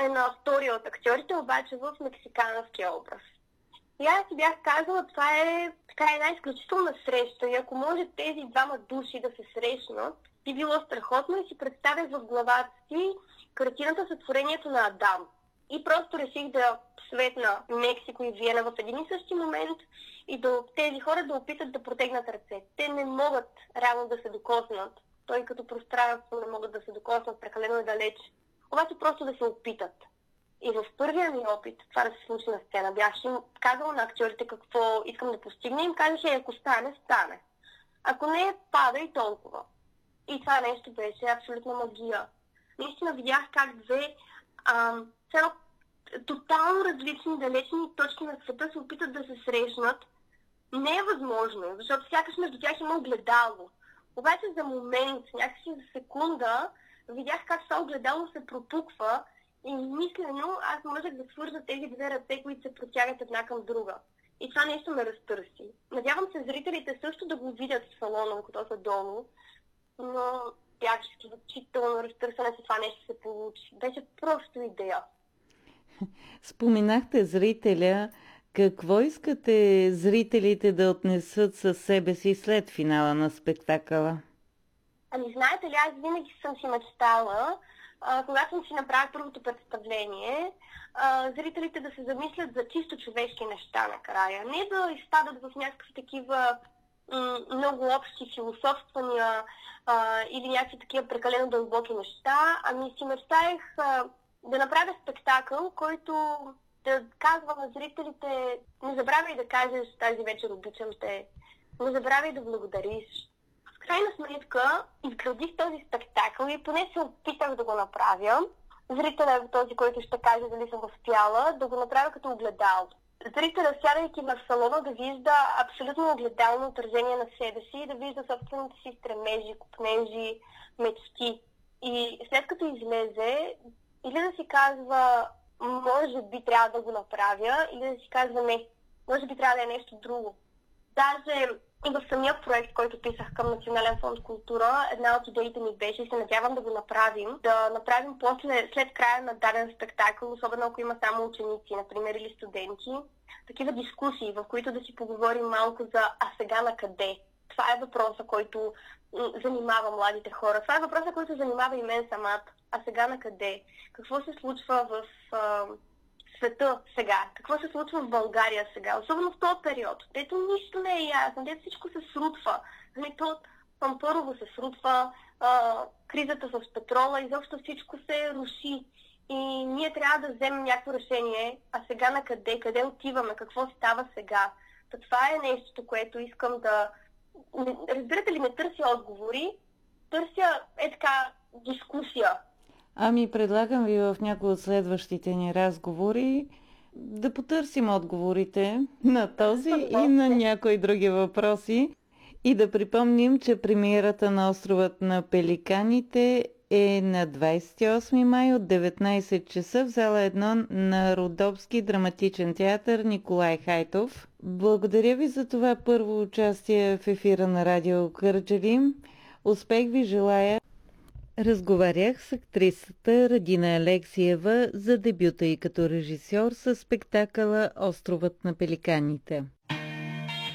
е на втория от актьорите, обаче в мексиканския образ. И аз си бях казала, това е така една изключителна среща и ако може тези двама души да се срещнат, би било страхотно и си представях в главата си картината сътворението на Адам. И просто реших да светна Мексико и Виена в един и същи момент и тези хора да опитат да протегнат ръце. Те не могат реално да се докоснат. Той като пространство не могат да се докоснат прекалено и далеч. Обаче просто да се опитат. И в първия ми опит това да се случи на сцена, бях им казала на актьорите какво искам да постигна и им казах, ако стане, стане. Ако не, пада и толкова. И това нещо беше абсолютна магия. Наистина видях как две тотално различни, далечни точки на света се опитат да се срещнат. Не е възможно, защото сякаш между тях има огледало. Обаче за момент, някакси за секунда, видях как това огледало се пропуква и мислено аз можех да свържа тези две ръце, които се протягат една към друга. И това нещо ме разтърси. Надявам се зрителите също да го видят в салона, като са долу, но бях изключително разтърсена, че това нещо се получи. Беше просто идея. Споменахте зрителя. Какво искате зрителите да отнесат със себе си след финала на спектакъла? Ами знаете ли, аз винаги съм си мечтала, когато съм си направила първото представление, зрителите да се замислят за чисто човешки неща накрая. Не да изпадат в някакви такива много общи философствания или някакви такива прекалено дълбоки неща, ами си мечтаех да направя спектакъл, който да казва на зрителите: не забравяй да кажеш тази вечер обичам те, не забравяй да благодариш. В крайна сметка изградих този спектакъл и поне се опитах да го направя. Зрителят е този, който ще каже дали съм успяла, да го направя като огледало. Зрителят, сядайки в салона, да вижда абсолютно огледално отражение на себе си и да вижда собствените си стремежи, купнежи, мечти. И след като излезе, или да си казва, може би трябва да го направя, или да си казва, не, може би трябва да е нещо друго. Даже и в самия проект, който писах към Национален фонд култура, една от идеите ми беше и се надявам да го направим, да направим след края на даден спектакъл, особено ако има само ученици, например, или студенти, такива дискусии, в които да си поговорим малко за а сега на къде. Това е въпросът, който занимава младите хора. Това е въпросът, който занимава и мен самата. А сега на къде? Какво се случва в света сега? Какво се случва в България сега? Особено в този период. Дето нищо не е ясно. Дето всичко се срутва. То първо се срутва, кризата с петрола, изобщо всичко се руши. И ние трябва да вземем някакво решение. А сега на къде? Къде отиваме? Какво става сега? Това е нещото, което искам да... Разбирате ли, не търся отговори, търся така дискусия. Ами предлагам ви в някои от следващите ни разговори да потърсим отговорите на този и на някои други въпроси и да припомним, че премиерата на Островът на пеликаните е на 28 май от 19 часа в зала 1 на Родопски драматичен театър Николай Хайтов. Благодаря ви за това първо участие в ефира на Радио Кърджали. Успех ви желая! Разговарях с актрисата Радина Алексиева за дебюта й като режисьор със спектакъла Островът на пеликаните.